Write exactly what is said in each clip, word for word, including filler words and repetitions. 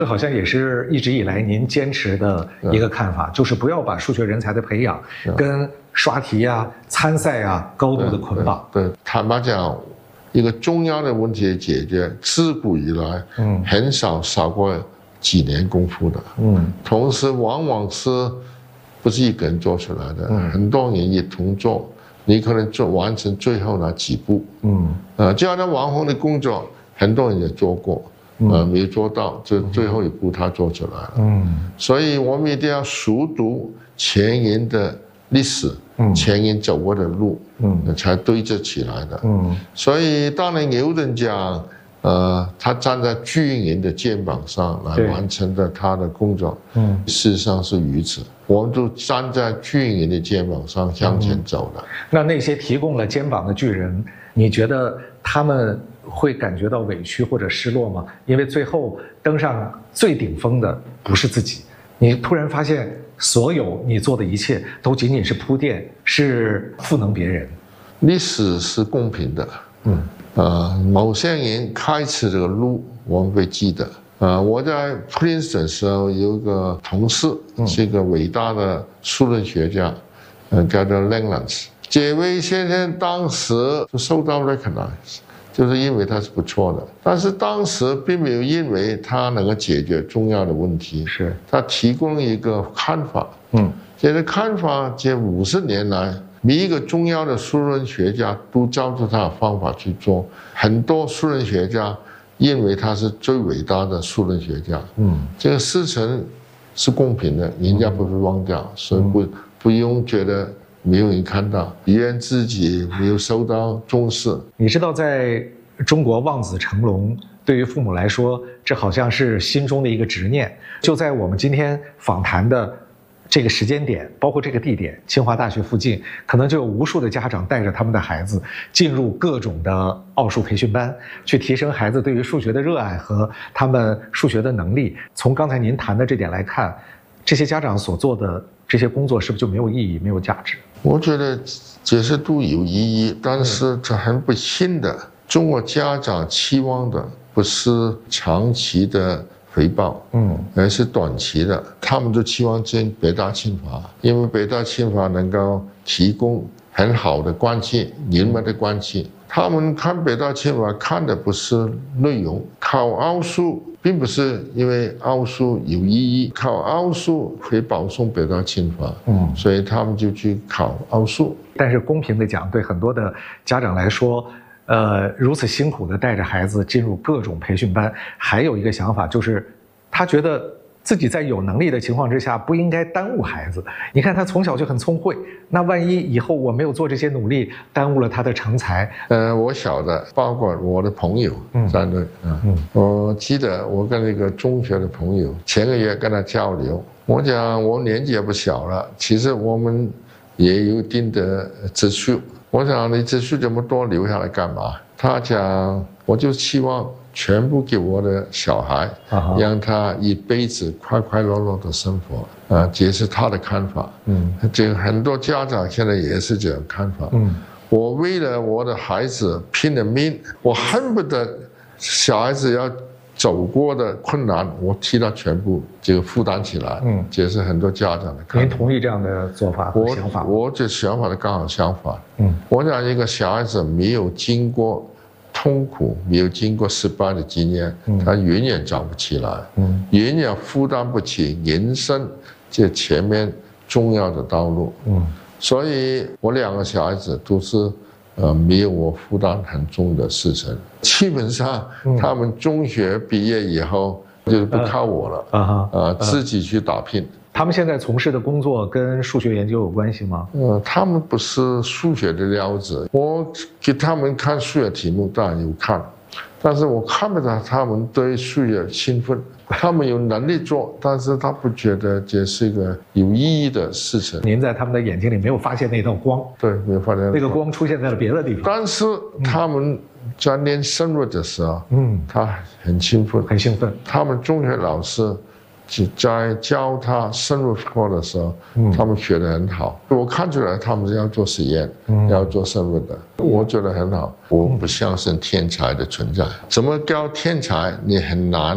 这好像也是一直以来您坚持的一个看法，就是不要把数学人才的培养跟刷题啊、参赛啊高度的捆绑。 对，对，坦白讲，一个重要的问题的解决，自古以来，嗯，很少少过几年功夫的，嗯，同时往往是不是一个人做出来的，嗯，很多人一同做，你可能做完成最后那几步，嗯，呃，就好像王宏的工作，很多人也做过。呃，没做到，这最后一步他做出来了。嗯，所以我们一定要熟读前人的历史，嗯，前人走过的路，嗯，才对得起来的。嗯，所以当然有人讲，呃，他站在巨人的肩膀上来完成的他的工作，嗯，事实上是如此。我们都站在巨人的肩膀上向前走的。 嗯，那那些提供了肩膀的巨人，你觉得他们会感觉到委屈或者失落吗？因为最后登上最顶峰的不是自己，你突然发现所有你做的一切都仅仅是铺垫，是赋能别人。 历史是公平的，嗯，呃，某些人开启这个路，我们会记得。呃，我在 Princeton 的时候有一个同事，是一个伟大的数论学家，呃，叫做 Langlands。这位先生当时就受到 recognize。就是因为他是不错的，但是当时并没有因为他能够解决重要的问题，是他提供一个看法，嗯，这个看法这五十年来，每一个重要的数论学家都照着他的方法去做，很多数论学家认为他是最伟大的数论学家，嗯，这个事情是公平的，人家不会忘掉，所以不不用觉得。没有人看到，别人自己没有受到重视。 你知道，在中国望子成龙，对于父母来说，这好像是心中的一个执念。就在我们今天访谈的这个时间点，包括这个地点，清华大学附近，可能就有无数的家长带着他们的孩子进入各种的奥数培训班，去提升孩子对于数学的热爱和他们数学的能力。从刚才您谈的这点来看，这些家长所做的这些工作是不是就没有意义、没有价值？ 我觉得这些都有意义，但是这很不幸的，中国家长期望的不是长期的回报，嗯，而是短期的。他们都期望进北大清华，因为北大清华能够提供很好的关系，人脉的关系。他们看北大清华看的不是内容，考奥数并不是因为奥数有意义，考奥数可以保送北大清华，嗯，所以他们就去考奥数。 但是公平的讲，对很多的家长来说，呃，如此辛苦的带着孩子进入各种培训班，还有一个想法就是，他觉得自己在有能力的情况之下，不应该耽误孩子。你看他从小就很聪慧，那万一以后我没有做这些努力，耽误了他的成才。 呃，我晓得，包括我的朋友在内，嗯嗯，我记得我跟那个中学的朋友前个月跟他交流，我讲我年纪也不小了，其实我们也有一定的积蓄。我想你积蓄这么多留下来干嘛？他讲，我就期望全部给我的小孩，让他一辈子快快乐乐的生活。啊，这是他的看法。嗯，这很多家长现在也是这样看法。嗯，我为了我的孩子拼了命，我恨不得小孩子要走过的困难，我替他全部这个负担起来。嗯，这是很多家长的看法。 您同意这样的做法和想法？ 我我这想法的刚好相反。嗯，我讲一个小孩子没有经过痛苦，没有经过失败的经验，他永远长不起来，嗯，永远负担不起人生这前面重要的道路，嗯，所以我两个小孩子都是，呃，没有我负担很重的事情，基本上他们中学毕业以后就不靠我了，啊哈，呃，自己去打拼。 他们现在从事的工作跟数学研究有关系吗？ 呃，他们不是数学的料子，我给他们看数学题目当然有看，但是我看不到他们对数学兴奋，他们有能力做，但是他不觉得这是一个有意义的事情。 您在他们的眼睛里没有发现那道光？ 对，没有发现那个光出现在了别的地方。 但是他们在练生物的时候，嗯，他很兴奋， 很兴奋。 他们中学老师在教他生物课的时候，嗯，他们学得很好。我看出来他们是要做实验，嗯，要做生物的，我觉得很好。我不相信天才的存在。怎么叫天才？你很难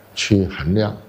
去衡量。